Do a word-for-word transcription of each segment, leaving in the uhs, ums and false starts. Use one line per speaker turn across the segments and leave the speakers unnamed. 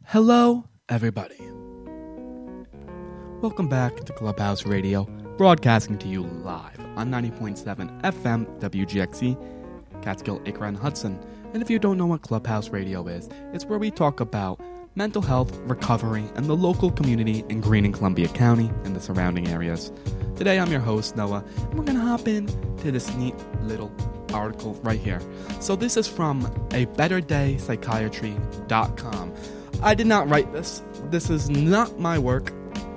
Hello, everybody. Welcome back to Clubhouse Radio, broadcasting to you live on ninety point seven F M W G X E, Catskill, Akron, Hudson. And if you don't know what Clubhouse Radio is, it's where we talk about mental health, recovery, and the local community in Greene and Columbia County and the surrounding areas. Today I'm your host, Noah, and we're going to hop in to this neat little article right here. So this is from a better day psychiatry dot com. I did not write this. This is not my work.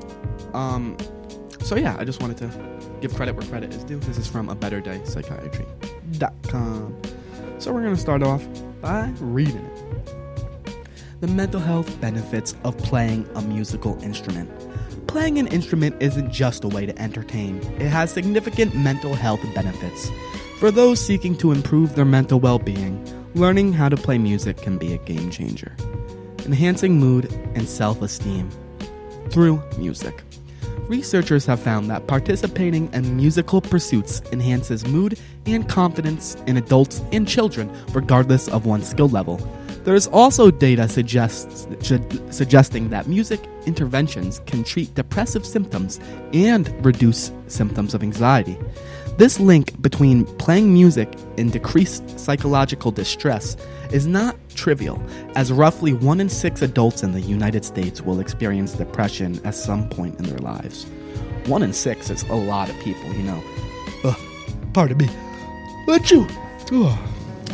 Um, so yeah, I just wanted to give credit where credit is due. This is from a better day psychiatry dot com. So we're going to start off by reading it. The mental health benefits of playing a musical instrument. Playing an instrument isn't just a way to entertain. It has significant mental health benefits. For those seeking to improve their mental well-being, learning how to play music can be a game changer. Enhancing mood and self-esteem through music. Researchers have found that participating in musical pursuits enhances mood and confidence in adults and children, regardless of one's skill level. There is also data suggests, suggesting that music interventions can treat depressive symptoms and reduce symptoms of anxiety. This link between playing music and decreased psychological distress is not trivial, as roughly one in six adults in the United States will experience depression at some point in their lives. One in six is a lot of people, you know. Uh, pardon me. Let you. Oh.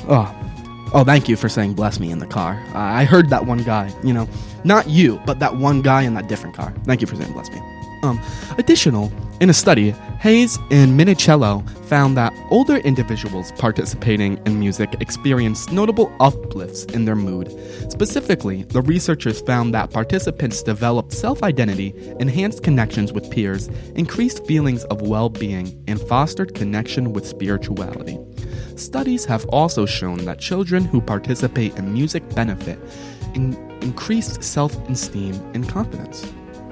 oh. Oh, thank you for saying bless me in the car. Uh, I heard that one guy, you know. Not you, but that one guy in that different car. Thank you for saying bless me. Um, additional, in a study, Hayes and Minicello found that older individuals participating in music experienced notable uplifts in their mood. Specifically, the researchers found that participants developed self-identity, enhanced connections with peers, increased feelings of well-being, and fostered connection with spirituality. Studies have also shown that children who participate in music benefit in increased self-esteem and confidence.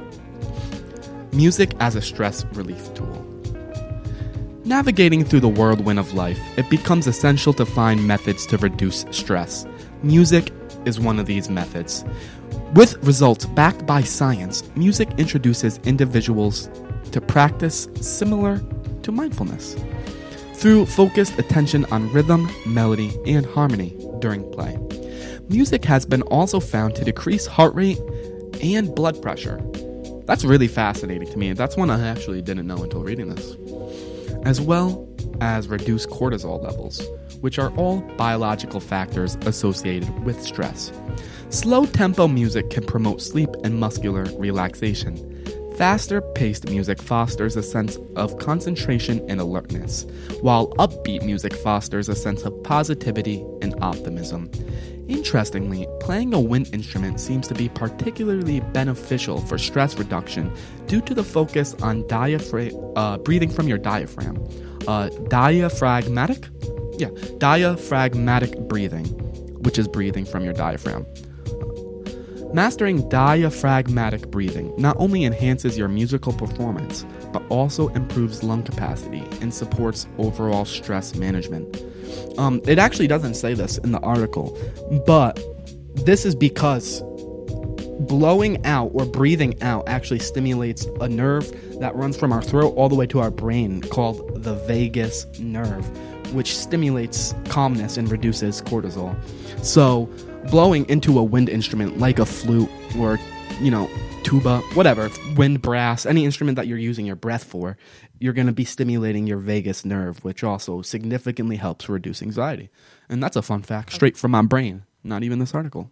Music as a stress relief tool. Navigating through the whirlwind of life, it becomes essential to find methods to reduce stress. Music is one of these methods. With results backed by science, music introduces individuals to practice similar to mindfulness through focused attention on rhythm, melody, and harmony during play. Music has been also found to decrease heart rate and blood pressure. That's really fascinating to me. That's one I actually didn't know until reading this. As well as reduce cortisol levels, which are all biological factors associated with stress. Slow-tempo music can promote sleep and muscular relaxation. Faster-paced music fosters a sense of concentration and alertness, while upbeat music fosters a sense of positivity and optimism. Interestingly, playing a wind instrument seems to be particularly beneficial for stress reduction due to the focus on diaphragm, uh, breathing from your diaphragm. Uh, diaphragmatic? Yeah, diaphragmatic breathing, which is breathing from your diaphragm. Mastering diaphragmatic breathing not only enhances your musical performance, but also improves lung capacity and supports overall stress management. Um, it actually doesn't say this in the article, but this is because blowing out or breathing out actually stimulates a nerve that runs from our throat all the way to our brain called the vagus nerve, which stimulates calmness and reduces cortisol. So blowing into a wind instrument like a flute or, you know, tuba, whatever, wind brass, any instrument that you're using your breath for, you're going to be stimulating your vagus nerve, which also significantly helps reduce anxiety. And that's a fun fact straight from my brain, not even this article.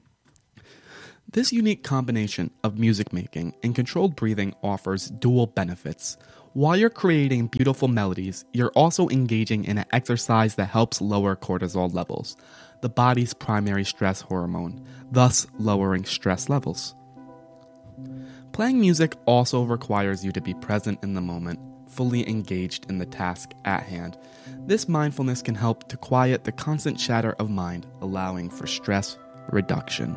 This unique combination of music making and controlled breathing offers dual benefits. While you're creating beautiful melodies, you're also engaging in an exercise that helps lower cortisol levels, the body's primary stress hormone, thus lowering stress levels. Playing music also requires you to be present in the moment, fully engaged in the task at hand. This mindfulness can help to quiet the constant chatter of mind, allowing for stress reduction.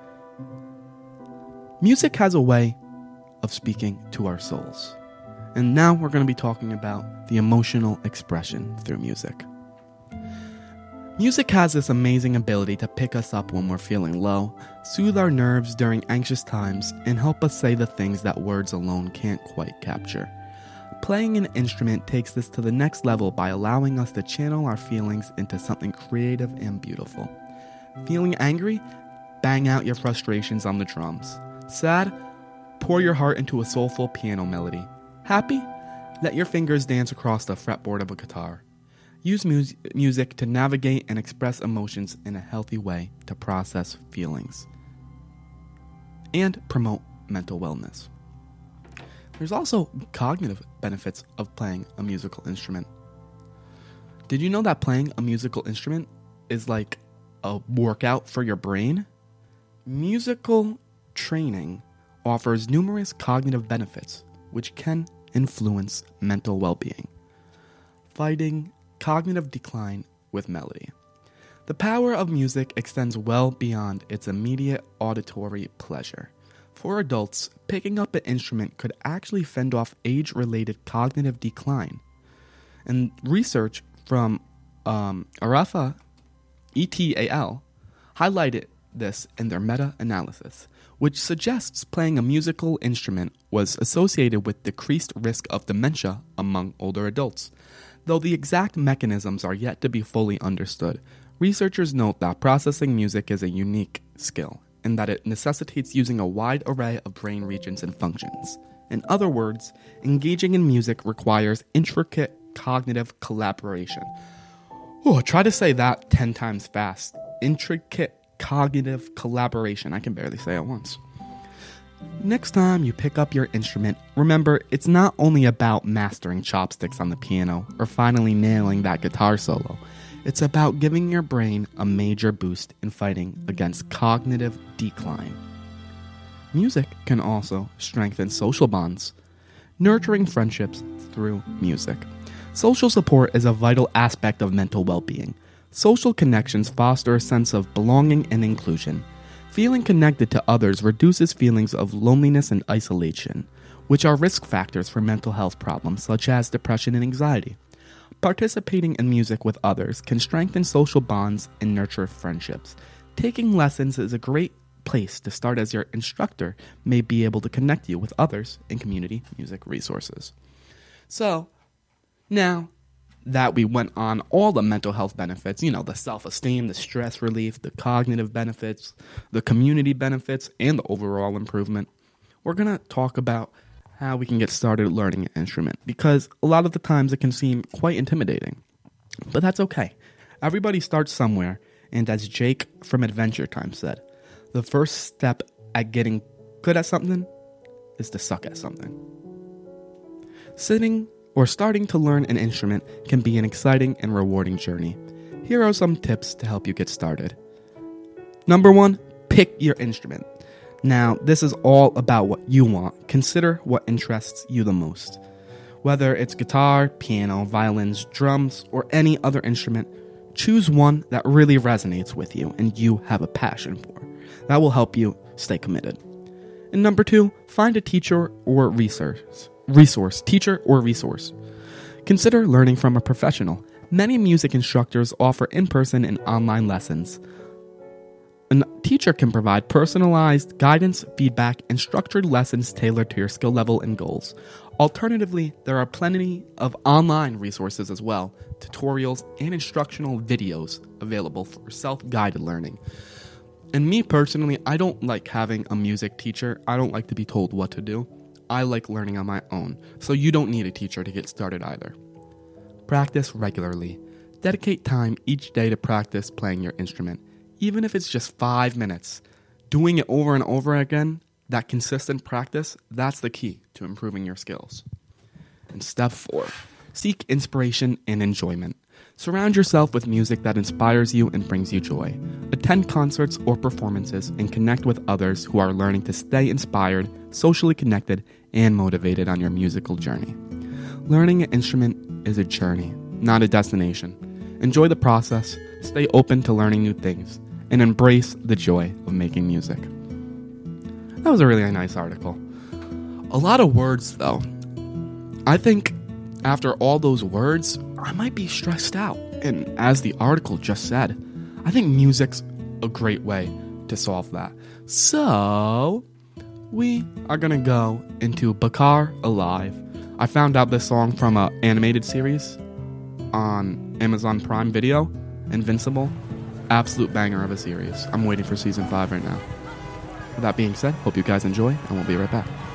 Music has a way of speaking to our souls. And now we're going to be talking about the emotional expression through music. Music has this amazing ability to pick us up when we're feeling low, soothe our nerves during anxious times, and help us say the things that words alone can't quite capture. Playing an instrument takes this to the next level by allowing us to channel our feelings into something creative and beautiful. Feeling angry? Bang out your frustrations on the drums. Sad? Pour your heart into a soulful piano melody. Happy? Let your fingers dance across the fretboard of a guitar. Use mu- music to navigate and express emotions in a healthy way to process feelings and promote mental wellness. There's also cognitive benefits of playing a musical instrument. Did you know that playing a musical instrument is like a workout for your brain? Musical training offers numerous cognitive benefits which can influence mental well-being. Fighting cognitive decline with melody. The power of music extends well beyond its immediate auditory pleasure. For adults, picking up an instrument could actually fend off age-related cognitive decline. And research from um, Arafa et al. Highlighted this in their meta-analysis, which suggests playing a musical instrument was associated with decreased risk of dementia among older adults. Though the exact mechanisms are yet to be fully understood, researchers note that processing music is a unique skill, and that it necessitates using a wide array of brain regions and functions. In other words, engaging in music requires intricate cognitive collaboration. Oh, try to say that ten times fast. Intricate cognitive collaboration. I can barely say it once. Next time you pick up your instrument, remember it's not only about mastering chopsticks on the piano or finally nailing that guitar solo. It's about giving your brain a major boost in fighting against cognitive decline. Music can also strengthen social bonds, nurturing friendships through music. Social support is a vital aspect of mental well-being. Social connections foster a sense of belonging and inclusion. Feeling connected to others reduces feelings of loneliness and isolation, which are risk factors for mental health problems such as depression and anxiety. Participating in music with others can strengthen social bonds and nurture friendships. Taking lessons is a great place to start, as your instructor may be able to connect you with others in community music resources. So, now that we went on all the mental health benefits, you know, the self-esteem, the stress relief, the cognitive benefits, the community benefits, and the overall improvement, we're going to talk about how we can get started learning an instrument, because a lot of the times it can seem quite intimidating. But that's okay. Everybody starts somewhere, and as Jake from Adventure Time said, the first step at getting good at something is to suck at something. Sitting or starting to learn an instrument can be an exciting and rewarding journey. Here are some tips to help you get started. Number one, pick your instrument. Now, this is all about what you want. Consider what interests you the most. Whether it's guitar, piano, violins, drums, or any other instrument, choose one that really resonates with you and you have a passion for. That will help you stay committed. And number two, find a teacher or resource. Resource, teacher or resource. Consider learning from a professional. Many music instructors offer in-person and online lessons. A teacher can provide personalized guidance, feedback, and structured lessons tailored to your skill level and goals. Alternatively, there are plenty of online resources as well, tutorials and instructional videos available for self-guided learning. And me personally, I don't like having a music teacher. I don't like to be told what to do. I like learning on my own, so you don't need a teacher to get started either. Practice regularly. Dedicate time each day to practice playing your instrument, even if it's just five minutes. Doing it over and over again, that consistent practice, that's the key to improving your skills. And step four, seek inspiration and enjoyment. Surround yourself with music that inspires you and brings you joy. Attend concerts or performances and connect with others who are learning to stay inspired, socially connected, and motivated on your musical journey. Learning an instrument is a journey, not a destination. Enjoy the process, stay open to learning new things, and embrace the joy of making music. That was a really nice article. A lot of words, though. I think after all those words, I might be stressed out, And as the article just said, I think music's a great way to solve that. So, we are gonna go into Bakar Alive. I found out this song from an animated series on Amazon Prime Video, Invincible. Absolute banger of a series. I'm waiting for season five right now. With that being said, hope you guys enjoy, and we'll be right back.